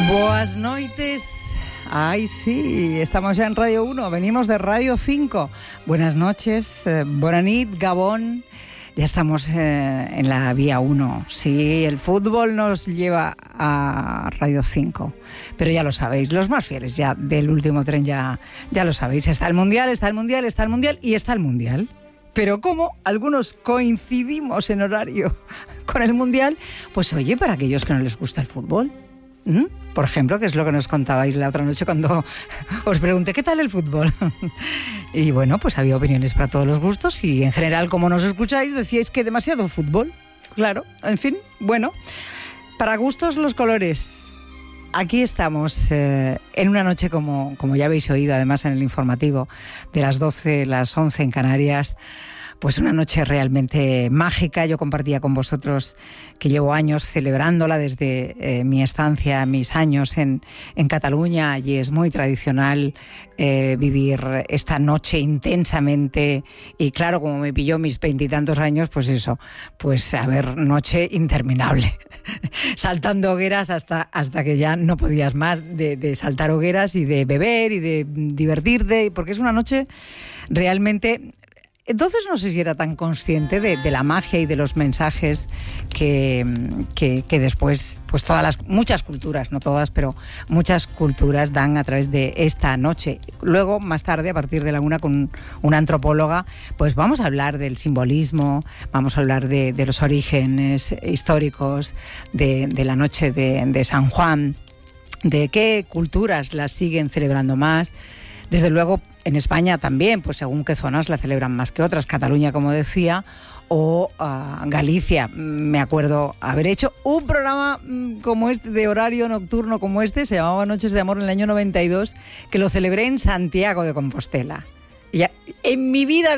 Boas noites. Ay, sí, estamos ya en Radio 1, venimos de Radio 5. Buenas noches, bona nit, Gabón. Ya estamos en la vía 1. Sí, el fútbol nos lleva a Radio 5. Pero ya lo sabéis, los más fieles ya del último tren ya lo sabéis. Está el Mundial, está el Mundial, está el Mundial y está el Mundial. Pero como algunos coincidimos en horario con el Mundial, pues oye, para aquellos que no les gusta el fútbol, por ejemplo, que es lo que nos contabais la otra noche cuando os pregunté ¿qué tal el fútbol? Y bueno, pues había opiniones para todos los gustos y en general, como nos escucháis, decíais que demasiado fútbol. Claro, en fin, bueno, para gustos los colores. Aquí estamos en una noche como ya habéis oído además en el informativo de las 12, las 11 en Canarias. Pues una noche realmente mágica. Yo compartía con vosotros que llevo años celebrándola desde mi estancia, mis años en Cataluña. Allí es muy tradicional vivir esta noche intensamente. Y claro, como me pilló mis 20 y tantos años, pues eso, pues a ver, noche interminable. Saltando hogueras hasta que ya no podías más de saltar hogueras y de beber y de divertirte, porque es una noche realmente... Entonces no sé si era tan consciente de la magia y de los mensajes que después, pues muchas culturas, no todas, pero muchas culturas dan a través de esta noche. Luego, más tarde, a partir de la 1, con una antropóloga, pues vamos a hablar del simbolismo, vamos a hablar de los orígenes históricos de la noche de San Juan, de qué culturas la siguen celebrando más. Desde luego, en España también, pues según qué zonas la celebran más que otras. Cataluña, como decía, o Galicia. Me acuerdo haber hecho un programa como este, de horario nocturno como este, se llamaba Noches de Amor en el año 92, que lo celebré en Santiago de Compostela. Ya, en mi vida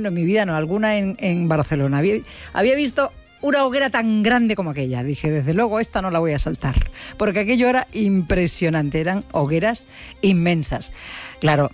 alguna en Barcelona. Había visto una hoguera tan grande como aquella. Dije, desde luego, esta no la voy a saltar, porque aquello era impresionante, eran hogueras inmensas. Claro,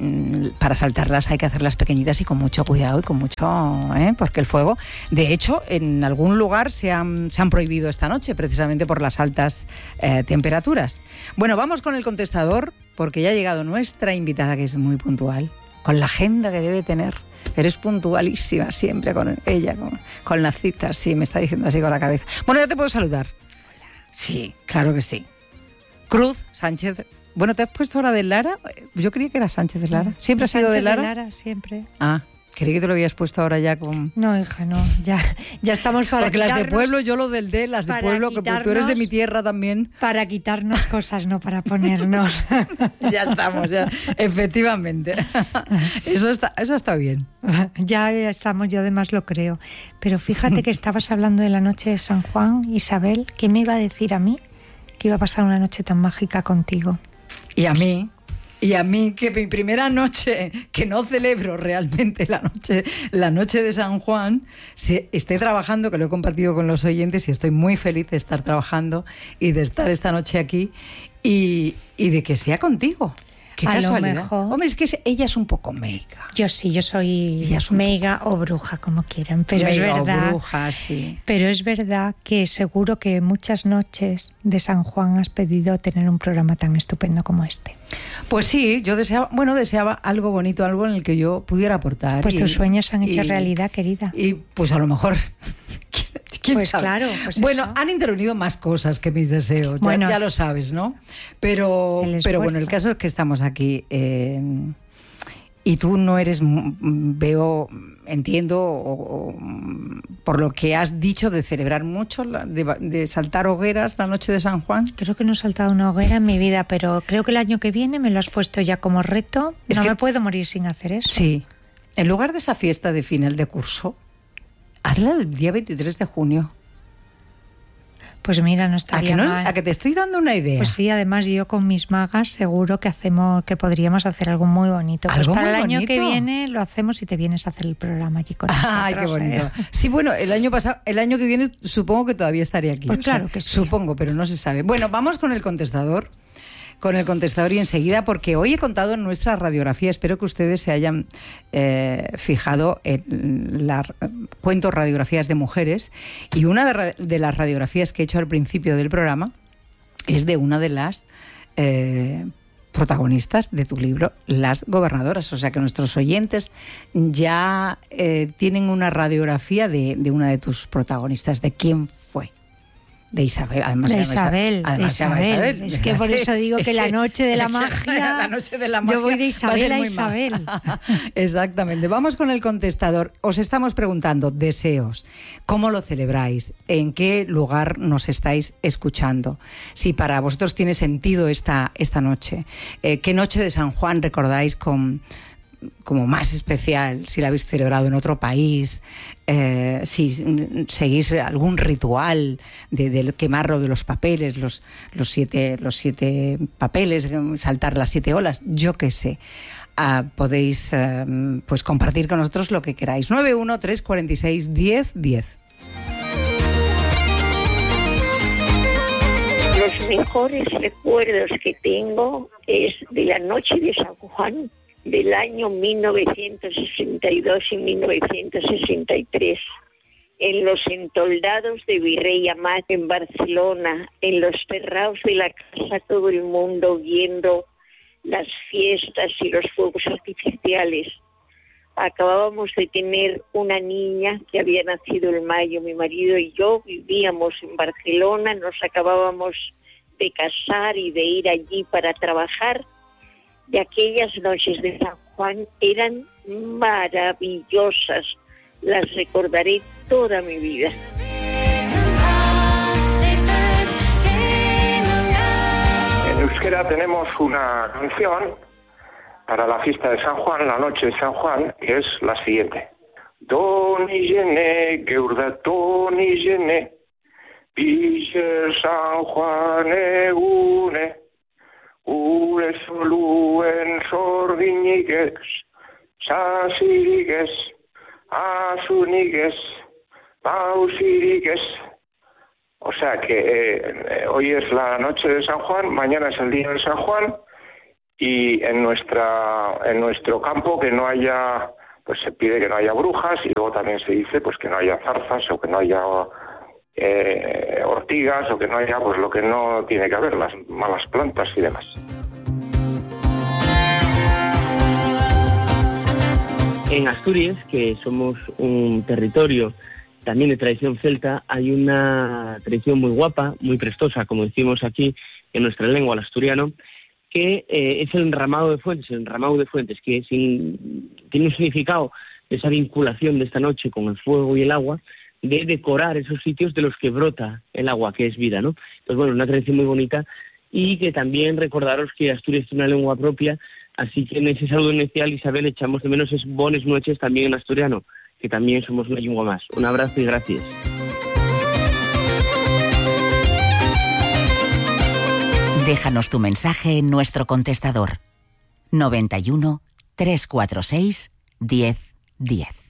para saltarlas hay que hacerlas pequeñitas y con mucho cuidado y con mucho... porque el fuego... De hecho, en algún lugar se han prohibido esta noche, precisamente por las altas temperaturas. Bueno, vamos con el contestador, porque ya ha llegado nuestra invitada, que es muy puntual, con la agenda que debe tener. Eres puntualísima siempre con ella, con las citas, sí, me está diciendo así con la cabeza. Bueno, ya te puedo saludar. Hola. Sí, claro que sí. Cruz Sánchez. Bueno, ¿te has puesto ahora de Lara? Yo creía que era Sánchez de Lara. ¿Siempre has sido de Lara? De Lara, siempre. Ah, creí que te lo habías puesto ahora ya con... No, hija, no, ya estamos para porque quitarnos... las de pueblo, yo lo del de, las de pueblo, que tú eres de mi tierra también. Para quitarnos cosas, no para ponernos. Ya estamos, ya, efectivamente. Eso está bien. Ya estamos, yo además lo creo. Pero fíjate que estabas hablando de la noche de San Juan, Isabel, ¿qué me iba a decir a mí que iba a pasar una noche tan mágica contigo? Y a mí, que mi primera noche, que no celebro realmente la noche de San Juan, esté trabajando, que lo he compartido con los oyentes y estoy muy feliz de estar trabajando y de estar esta noche aquí y de que sea contigo. Qué casualidad. Lo mejor. Hombre, es que ella es un poco meiga. Yo soy meiga o bruja, como quieran, pero meiga es verdad. O bruja, sí. Pero es verdad que seguro que muchas noches de San Juan has pedido tener un programa tan estupendo como este. Pues sí, yo deseaba algo bonito, algo en el que yo pudiera aportar. Pues tus sueños se han hecho realidad, querida. Y pues a lo mejor... ¿Quién pues sabe? Claro, pues bueno, eso. Han intervenido más cosas que mis deseos, bueno, ya lo sabes, ¿no? Pero bueno, el caso es que estamos aquí y tú no eres, entiendo, por lo que has dicho de celebrar mucho, de saltar hogueras la noche de San Juan. Creo que no he saltado una hoguera en mi vida, pero creo que el año que viene me lo has puesto ya como reto. Me puedo morir sin hacer eso. Sí. En lugar de esa fiesta de final de curso, hazla el día 23 de junio. Pues mira, no estaría mal. ¿A que te estoy dando una idea? Pues sí, además yo con mis magas seguro que podríamos hacer algo muy bonito. Pues para el año que viene lo hacemos y te vienes a hacer el programa allí con nosotros. ¡Ay, qué bonito! Sí, bueno, el año que viene supongo que todavía estaría aquí. Pues claro que sí. Supongo, pero no se sabe. Bueno, vamos con el contestador. Y enseguida, porque hoy he contado en nuestra radiografía, espero que ustedes se hayan fijado en cuento radiografías de mujeres, y una de las radiografías que he hecho al principio del programa es de una de las protagonistas de tu libro, Las Gobernadoras. O sea que nuestros oyentes ya tienen una radiografía de una de tus protagonistas. ¿De quién fue? De Isabel, además de Isabel. Es que por eso digo que la noche de la magia, la noche de la magia, yo voy de Isabel a Isabel. Exactamente. Vamos con el contestador. Os estamos preguntando deseos. ¿Cómo lo celebráis? ¿En qué lugar nos estáis escuchando? Si para vosotros tiene sentido esta noche. ¿Qué noche de San Juan recordáis como más especial, si la habéis celebrado en otro país, si seguís algún ritual del quemarlo de los papeles, los siete papeles, saltar las 7 olas, yo qué sé. Podéis pues compartir con nosotros lo que queráis. 913461010. Los mejores recuerdos que tengo es de la noche de San Juan, del año 1962 y 1963, en los entoldados de Virrey Amat en Barcelona, en los terraos de la casa, todo el mundo viendo las fiestas y los fuegos artificiales. Acabábamos de tener una niña que había nacido en mayo, mi marido y yo vivíamos en Barcelona, nos acabábamos de casar y de ir allí para trabajar. De aquellas noches de San Juan eran maravillosas, las recordaré toda mi vida. En euskera tenemos una canción para la fiesta de San Juan, la noche de San Juan, que es la siguiente. Doni jene, geurda doni jene, pixe San Juan egune, ure soluen sorginigues, sasirigues, asunigues, pausirigues. O sea que hoy es la noche de San Juan, mañana es el día de San Juan, y en nuestro campo que no haya, pues se pide que no haya brujas, y luego también se dice pues que no haya zarzas o que no haya ortigas o que no haya pues lo que no tiene que haber, las malas plantas y demás. En Asturias, que somos un territorio también de tradición celta, hay una tradición muy guapa, muy prestosa, como decimos aquí en nuestra lengua, el asturiano, que es el enramado de fuentes, que tiene un significado de esa vinculación de esta noche con el fuego y el agua, de decorar esos sitios de los que brota el agua, que es vida, ¿no? Pues bueno, una tradición muy bonita, y que también recordaros que Asturias tiene una lengua propia, así que en ese saludo inicial, Isabel, echamos de menos es bones noches también en asturiano, que también somos una lengua más. Un abrazo y gracias. Déjanos tu mensaje en nuestro contestador 91 346 1010.